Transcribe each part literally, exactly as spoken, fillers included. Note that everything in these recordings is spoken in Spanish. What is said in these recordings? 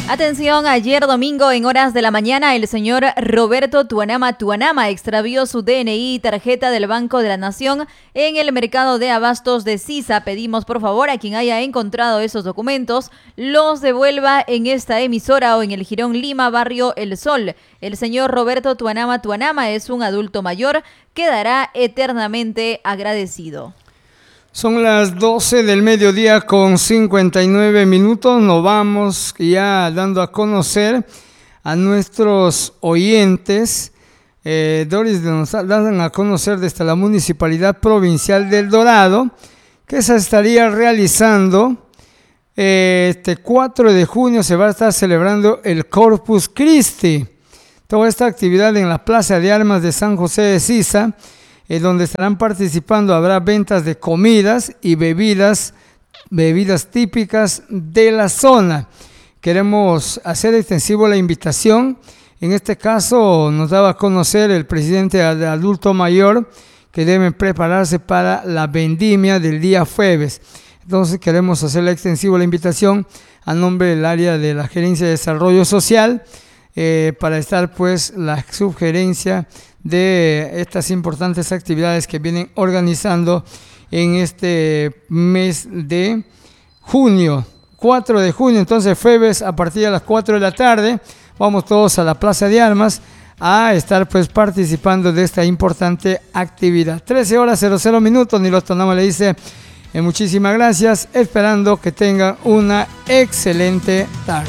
Atención, ayer domingo en horas de la mañana el señor Roberto Tuanama Tuanama extravió su D N I y tarjeta del Banco de la Nación en el mercado de abastos de Sisa. Pedimos por favor a quien haya encontrado esos documentos los devuelva en esta emisora o en el Jirón Lima, barrio El Sol. El señor Roberto Tuanama Tuanama es un adulto mayor, quedará eternamente agradecido. Son las doce del mediodía con cincuenta y nueve minutos. Nos vamos ya dando a conocer a nuestros oyentes. Eh, Doris nos dan a conocer desde la Municipalidad Provincial del Dorado que se estaría realizando eh, este cuatro de junio. Se va a estar celebrando el Corpus Christi. Toda esta actividad en la Plaza de Armas de San José de Sisa, en donde estarán participando, habrá ventas de comidas y bebidas, bebidas típicas de la zona. Queremos hacer extensivo la invitación. En este caso nos daba a conocer el presidente de adulto mayor que deben prepararse para la vendimia del día jueves. Entonces queremos hacerle extensivo la invitación a nombre del área de la Gerencia de Desarrollo Social eh, para estar pues la sugerencia de estas importantes actividades que vienen organizando en este mes de junio, cuatro de junio, entonces jueves a partir de las cuatro de la tarde, vamos todos a la Plaza de Armas a estar pues participando de esta importante actividad. trece horas cero minutos, Nilo Tonama le dice eh, muchísimas gracias, esperando que tengan una excelente tarde.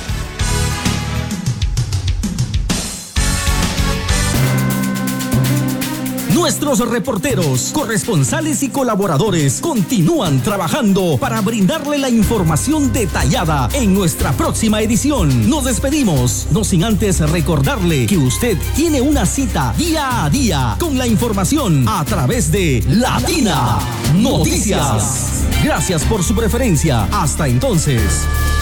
Nuestros reporteros, corresponsales y colaboradores continúan trabajando para brindarle la información detallada en nuestra próxima edición. Nos despedimos, no sin antes recordarle que usted tiene una cita día a día con la información a través de Latina Noticias. Gracias por su preferencia. Hasta entonces.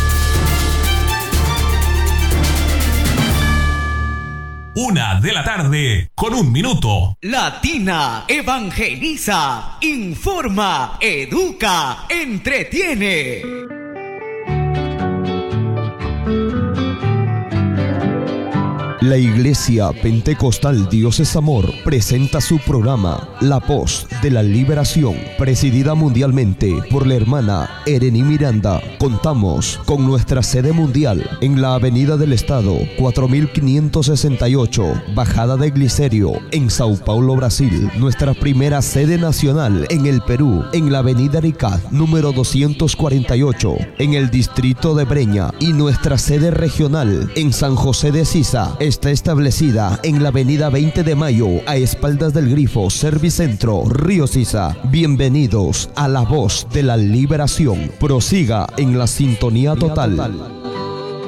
Una de la tarde, con un minuto. Latina evangeliza, informa, educa, entretiene. La Iglesia Pentecostal Dios es Amor presenta su programa La Voz de la Liberación, presidida mundialmente por la hermana Ereni Miranda. Contamos con nuestra sede mundial en la Avenida del Estado cuatro mil quinientos sesenta y ocho, Bajada de Glicerio, en Sao Paulo, Brasil. Nuestra primera sede nacional en el Perú, en la Avenida Arica, número doscientos cuarenta y ocho, en el distrito de Breña. Y nuestra sede regional en San José de Sisa está establecida en la avenida veinte de mayo, a espaldas del Grifo Servicentro, Río Sisa. Bienvenidos a La Voz de la Liberación. Prosiga en la sintonía total.